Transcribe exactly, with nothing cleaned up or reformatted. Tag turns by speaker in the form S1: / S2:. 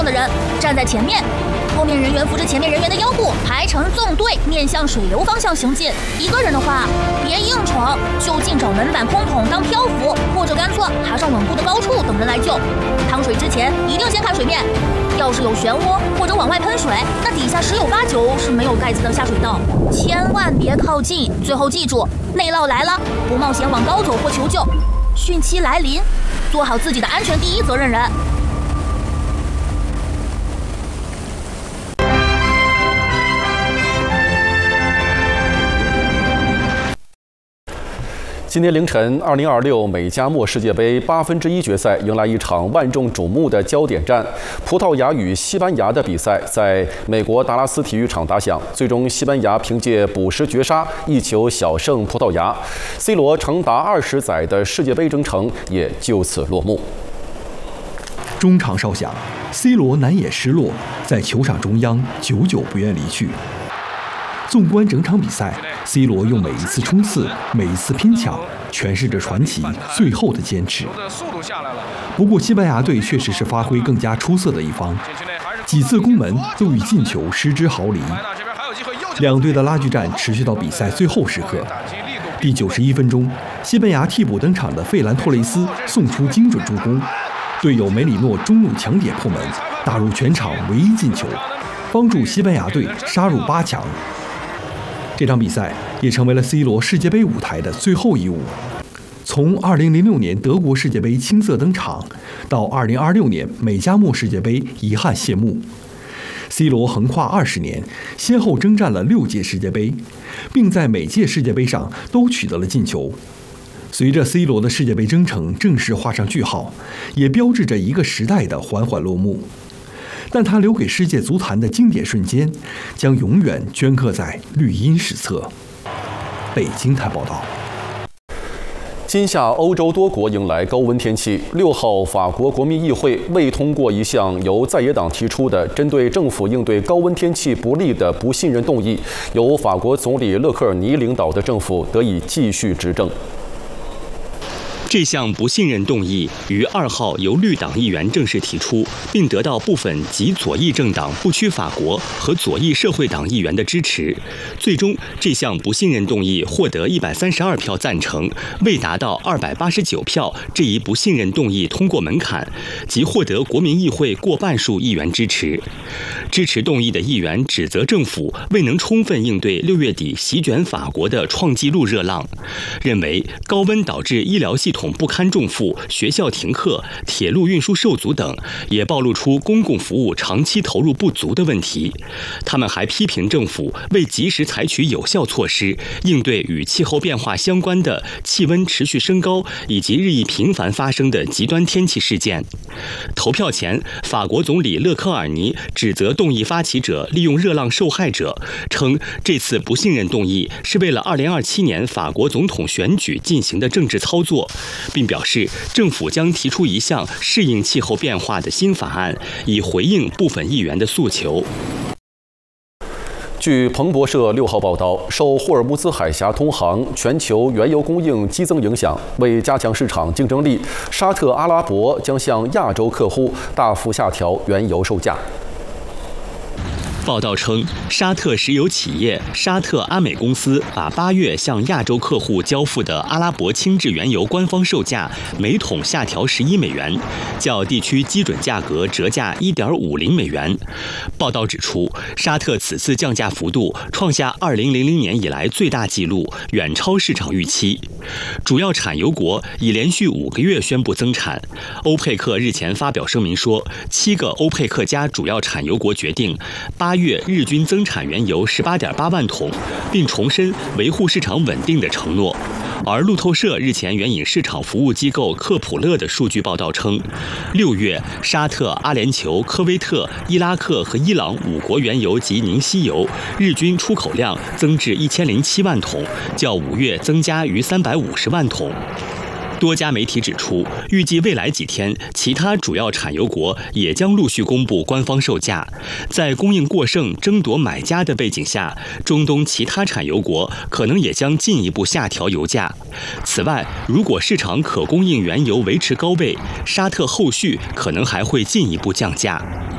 S1: 动的人站在前面，后面人员扶着前面人员的腰部，排成纵队面向水流方向行进。一个人的话，别硬闯，就近找门板空桶当漂浮，或者干脆爬上稳固的高处等人来救。趟水之前一定先看水面，要是有漩涡或者往外喷水，那底下十有八九是没有盖子的下水道，千万别靠近。最后记住，内涝来了，不冒险往高走或求救，汛期来临，做好自己的安全第一责任人。
S2: 今天凌晨，二零二六美加墨世界杯八分之一决赛迎来一场万众瞩目的焦点战。葡萄牙与西班牙的比赛在美国达拉斯体育场打响，最终西班牙凭借补时绝杀一球小胜葡萄牙 ，C 罗长达二十载的世界杯征程也就此落幕。
S3: 中场哨响 ，C 罗难掩失落，在球场中央久久不愿离去。纵观整场比赛 ，C 罗用每一次冲刺、每一次拼抢，诠释着传奇最后的坚持。不过，西班牙队确实是发挥更加出色的一方，几次攻门都与进球失之毫厘。两队的拉锯战持续到比赛最后时刻。第九十一分钟，西班牙替补登场的费兰托雷斯送出精准助攻，队友梅里诺中路抢点破门，打入全场唯一进球，帮助西班牙队杀入八强。这场比赛也成为了 C 罗世界杯舞台的最后一舞。从二零零六年德国世界杯青涩登场，到二零二六年美加墨世界杯遗憾谢幕 ，C 罗横跨二十年，先后征战了六届世界杯，并在每届世界杯上都取得了进球。随着 C 罗的世界杯征程正式画上句号，也标志着一个时代的缓缓落幕。但他留给世界足坛的经典瞬间，将永远镌刻在绿茵史册。北京台报道。
S2: 今夏欧洲多国迎来高温天气。六号，法国国民议会未通过一项由在野党提出的针对政府应对高温天气不利的不信任动议，由法国总理勒克尔尼领导的政府得以继续执政。
S4: 这项不信任动议于二号由绿党议员正式提出，并得到部分极左翼政党不屈法国和左翼社会党议员的支持。最终，这项不信任动议获得一百三十二票赞成，未达到二百八十九票这一不信任动议通过门槛，即获得国民议会过半数议员支持。支持动议的议员指责政府未能充分应对六月底席卷法国的创纪录热浪，认为高温导致医疗系统不堪重负，学校停课，铁路运输受阻等，也暴露出公共服务长期投入不足的问题。他们还批评政府未及时采取有效措施，应对与气候变化相关的气温持续升高以及日益频繁发生的极端天气事件。投票前，法国总理勒克尔尼指责动议发起者利用热浪受害者，称这次不信任动议是为了二零二七年法国总统选举进行的政治操作，并表示政府将提出一项适应气候变化的新法案，以回应部分议员的诉求。
S2: 据彭博社六号报道，受霍尔木兹海峡通航、全球原油供应激增影响，为加强市场竞争力，沙特阿拉伯将向亚洲客户大幅下调原油售价。
S4: 报道称，沙特石油企业沙特阿美公司把八月向亚洲客户交付的阿拉伯轻质原油官方售价每桶下调十一美元，较地区基准价格折价一点五零美元。报道指出，沙特此次降价幅度创下二零零零年以来最大纪录，远超市场预期。主要产油国已连续五个月宣布增产。欧佩克日前发表声明说，七个欧佩克加主要产油国决定八月日均增产原油十八点八万桶，并重申维护市场稳定的承诺。而路透社日前援引市场服务机构克普勒的数据报道称，六月沙特、阿联酋、科威特、伊拉克和伊朗五国原油及凝稀油日均出口量增至一千零七万桶，较五月增加逾三百五十万桶。多家媒体指出，预计未来几天，其他主要产油国也将陆续公布官方售价。在供应过剩、争夺买家的背景下，中东其他产油国可能也将进一步下调油价。此外，如果市场可供应原油维持高位，沙特后续可能还会进一步降价。